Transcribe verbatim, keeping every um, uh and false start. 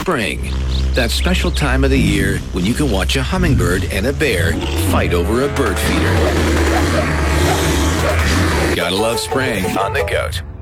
spring. That special time of the year when you can watch a hummingbird and a bear fight over a bird feeder. Gotta love spring on the Goat.